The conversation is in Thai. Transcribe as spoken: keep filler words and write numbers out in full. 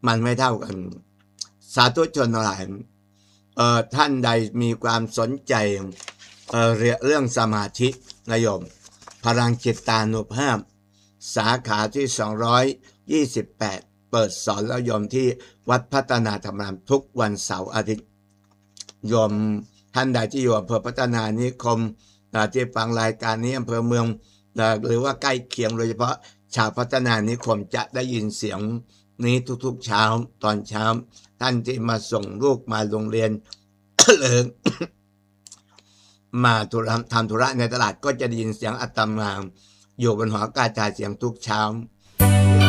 มันไม่เท่ากันสาธุชนทั้งหลายเอ่อท่านใดมีความสนใจเอ่อเรื่องสมาธินะโยมพลังจิตตานุภาพสาขาที่สองร้อยยี่สิบแปดเปิดสอนแล้วโยมที่วัดพัฒนาธรรมรามทุกวันเสาร์อาทิตย์โยมท่านใดที่อยู่อำเภอพัฒนานิคมที่ฟังรายการนี้อำเภอเมืองหรือว่าใกล้เคียงโดยเฉพาะชาวพัฒนานิคมจะได้ยินเสียงนี้ทุกๆเช้าตอนเช้าท่านที่มาส่งลูกมาโรงเรียน หรือมาทำธุระในตลาดก็จะได้ยินเสียงอาตมาอยู่บนหอการจ่ายเสียงทุกเช้า